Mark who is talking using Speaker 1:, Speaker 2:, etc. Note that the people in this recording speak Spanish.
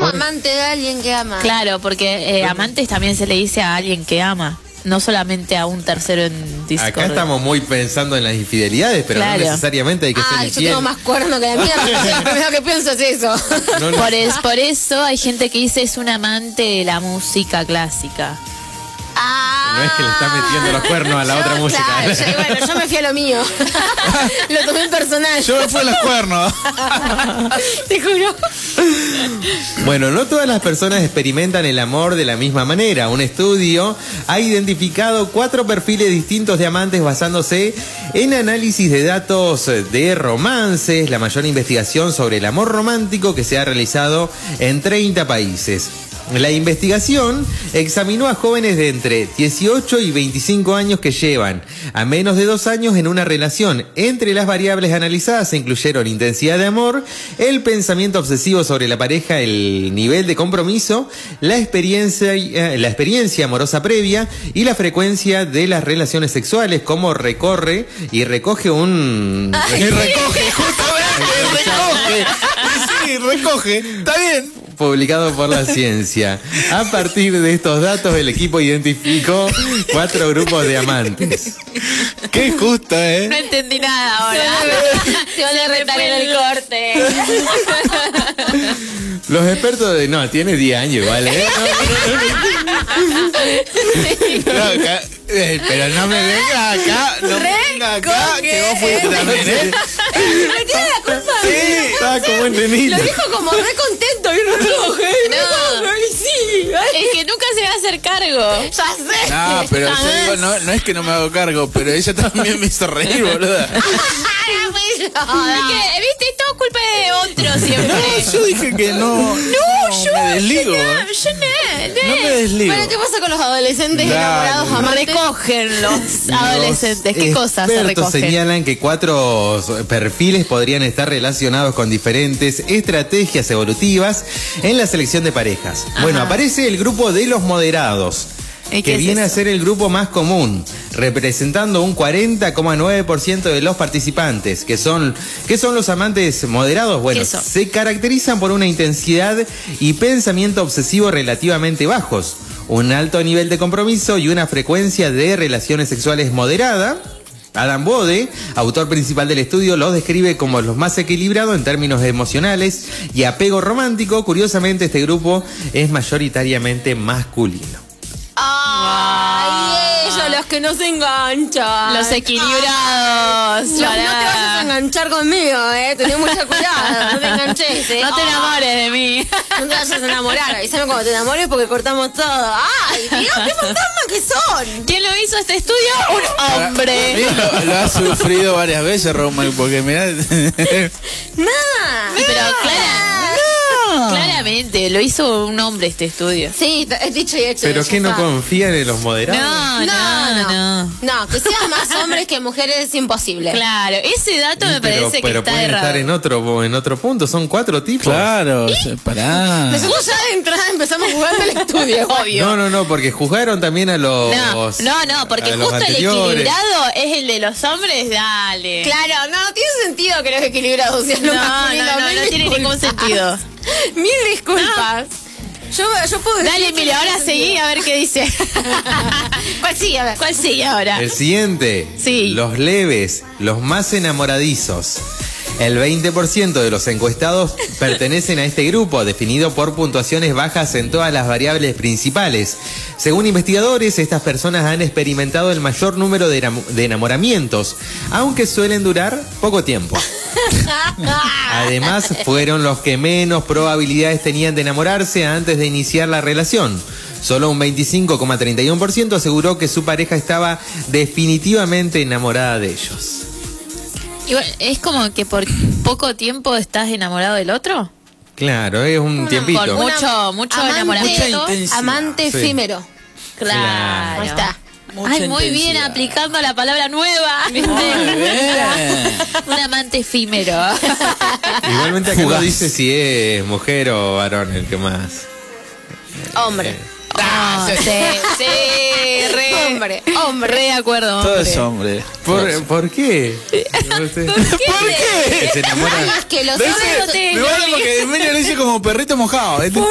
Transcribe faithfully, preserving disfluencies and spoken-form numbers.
Speaker 1: como amante de alguien que ama.
Speaker 2: Claro, porque eh, amantes también se le dice a alguien que ama. No solamente a un tercero en Discord.
Speaker 3: Acá estamos muy pensando en las infidelidades, pero
Speaker 2: claro.
Speaker 3: no necesariamente hay que
Speaker 1: Ay,
Speaker 3: ser
Speaker 1: yo
Speaker 3: infiel.
Speaker 1: tengo más cuerno que la mierda. Lo primero que pienso es eso.
Speaker 3: No, no.
Speaker 2: Por, es, por eso hay gente que dice es un amante de la música clásica.
Speaker 1: Ah,
Speaker 3: No es que le está metiendo los cuernos a la
Speaker 1: yo,
Speaker 3: otra música.
Speaker 1: Claro, yo, bueno, yo me fui a lo mío. Lo tomé en personal.
Speaker 4: Yo me fui a los cuernos.
Speaker 1: Te juro.
Speaker 3: Bueno, no todas las personas experimentan el amor de la misma manera. Un estudio ha identificado cuatro perfiles distintos de amantes basándose en análisis de datos de romances, la mayor investigación sobre el amor romántico que se ha realizado en treinta países. La investigación examinó a jóvenes de entre dieciocho y veinticinco años que llevan a menos de dos años en una relación. Entre las variables analizadas se incluyeron intensidad de amor, el pensamiento obsesivo sobre la pareja, el nivel de compromiso, la experiencia, eh, la experiencia amorosa previa y la frecuencia de las relaciones sexuales, como recorre y recoge un...
Speaker 4: Y recoge, justamente, recoge. Sí, recoge. Está bien.
Speaker 3: Publicado por la ciencia. A partir de estos datos, el equipo identificó cuatro grupos de amantes.
Speaker 4: Qué justo, ¿eh?
Speaker 2: No entendí nada ahora.
Speaker 1: Se van a retar en el corte.
Speaker 3: Los expertos de... No, tiene diez años igual, ¿eh?
Speaker 4: No, acá, eh, pero no me venga acá, no me venga acá, que vos fuiste también, ¿eh?
Speaker 1: Me tiene la culpa.
Speaker 3: Sí, estaba como entendido.
Speaker 1: Lo dijo como re contento. Y no recoge.
Speaker 2: No.
Speaker 1: Y sí.
Speaker 2: Es que nunca se va a hacer cargo.
Speaker 1: Ya sé.
Speaker 4: No, pero yo digo, no, no es que no me hago cargo, pero ella también me hizo reír, boluda.
Speaker 1: Ay, fui yo.
Speaker 2: Es que, viste, es todo culpa de otro siempre.
Speaker 4: No, yo dije que no. No,
Speaker 2: yo,
Speaker 4: me desligo.
Speaker 2: yo
Speaker 4: ¿eh?
Speaker 2: no, yo no,
Speaker 4: No me desligo.
Speaker 1: Bueno, ¿qué pasa con los adolescentes
Speaker 4: Dale.
Speaker 1: enamorados
Speaker 2: no.
Speaker 1: amantes?
Speaker 2: Recogen los adolescentes. ¿Qué
Speaker 3: Los
Speaker 2: cosas se
Speaker 3: expertos
Speaker 2: recogen?
Speaker 3: señalan que cuatro perfiles podrían estar relacionados con diferentes estrategias evolutivas en la selección de parejas.
Speaker 2: Ajá.
Speaker 3: Bueno, aparece el grupo de los moderados,
Speaker 2: ¿Y qué
Speaker 3: que
Speaker 2: es
Speaker 3: viene
Speaker 2: eso?
Speaker 3: a ser el grupo más común, representando un cuarenta coma nueve por ciento de los participantes. que son, ¿Qué son los amantes moderados? Bueno,
Speaker 2: ¿Qué son?
Speaker 3: se caracterizan por una intensidad y pensamiento obsesivo relativamente bajos, un alto nivel de compromiso y una frecuencia de relaciones sexuales moderada. Adam Bode, autor principal del estudio, los describe como los más equilibrados en términos emocionales y apego romántico. Curiosamente, este grupo es mayoritariamente masculino.
Speaker 1: Ay, ellos, los que no se enganchan.
Speaker 2: Los equilibrados.
Speaker 1: No, no te vayas a enganchar conmigo, eh. Tené mucho cuidado. No te enganches, eh.
Speaker 2: No te enamores de mí.
Speaker 1: No te vayas a enamorar. Avísame cuando te enamores porque cortamos todo. Ay, Dios, qué fantasmas que son.
Speaker 2: ¿Quién lo hizo este estudio? Un hombre.
Speaker 4: Sí, Lo, lo ha sufrido varias veces, Roma, porque mirá.
Speaker 1: Nada.
Speaker 2: Pero Clara,
Speaker 4: No.
Speaker 2: claramente lo hizo un hombre este estudio.
Speaker 1: Sí, es dicho y hecho.
Speaker 3: ¿Pero
Speaker 1: ya
Speaker 3: qué no
Speaker 1: está.
Speaker 3: confían en los moderados?
Speaker 2: No, no, no.
Speaker 1: No, que sean más hombres que mujeres es imposible.
Speaker 2: Claro, ese dato me
Speaker 3: pero
Speaker 2: parece que
Speaker 3: pero
Speaker 2: está
Speaker 3: pueden
Speaker 2: errado.
Speaker 3: estar en otro, en otro punto. Son cuatro tipos.
Speaker 4: Claro, pará.
Speaker 1: Nosotros ya de entrada empezamos jugando el estudio.
Speaker 2: Obvio.
Speaker 3: No, no, no, porque juzgaron también a los...
Speaker 2: No, no, no, porque
Speaker 3: a los
Speaker 2: justo el
Speaker 3: anteriores.
Speaker 2: equilibrado es el de los hombres, dale.
Speaker 1: Claro, no, tiene sentido que los equilibrados sean
Speaker 2: No,
Speaker 1: los
Speaker 2: no,
Speaker 1: masculinos.
Speaker 2: no, no
Speaker 1: Mil
Speaker 2: tiene
Speaker 1: disculpas.
Speaker 2: ningún sentido.
Speaker 1: Mil disculpas. Yo, yo puedo decir
Speaker 2: Dale,
Speaker 1: que
Speaker 2: Emilio,
Speaker 1: no
Speaker 2: ahora
Speaker 1: tiene
Speaker 2: seguí
Speaker 1: sentido.
Speaker 2: a ver qué dice.
Speaker 1: ¿Cuál sigue? A ver.
Speaker 2: ¿Cuál sigue ahora?
Speaker 3: El siguiente.
Speaker 2: Sí.
Speaker 3: Los leves, los más enamoradizos. El veinte por ciento de los encuestados pertenecen a este grupo, definido por puntuaciones bajas en todas las variables principales. Según investigadores, estas personas han experimentado el mayor número de, enam- de enamoramientos, aunque suelen durar poco tiempo. Además, fueron los que menos probabilidades tenían de enamorarse antes de iniciar la relación. Solo un veinticinco coma treinta y uno por ciento aseguró que su pareja estaba definitivamente enamorada de ellos.
Speaker 2: Igual, ¿es como que por poco tiempo estás enamorado del otro?
Speaker 3: Claro, es un
Speaker 1: Una-
Speaker 3: tiempito.
Speaker 2: Por mucho, mucho
Speaker 1: Amante-
Speaker 2: enamoramiento.
Speaker 4: Mucha intensidad.
Speaker 1: Amante
Speaker 3: Sí.
Speaker 1: efímero.
Speaker 2: Claro.
Speaker 1: Ahí está.
Speaker 4: Mucha
Speaker 2: Ay, muy bien
Speaker 4: intensidad.
Speaker 2: aplicando la palabra nueva.
Speaker 4: Muy bien.
Speaker 2: Un amante efímero.
Speaker 3: Igualmente acá no
Speaker 4: Fugaz.
Speaker 3: dice si es mujer o varón el que más.
Speaker 1: Hombre.
Speaker 2: Ah, sí, sí, re,
Speaker 1: Hombre, hombre.
Speaker 2: re de acuerdo.
Speaker 4: Todo
Speaker 2: hombre.
Speaker 4: es hombre.
Speaker 3: ¿Por, ¿por qué? No sé.
Speaker 2: ¿Por qué?
Speaker 3: Que se enamora.
Speaker 1: Ay, es que los
Speaker 4: Dice-
Speaker 1: hombres...
Speaker 2: te-
Speaker 4: me gusta porque Emilio lo dice como perrito mojado. ¿eh?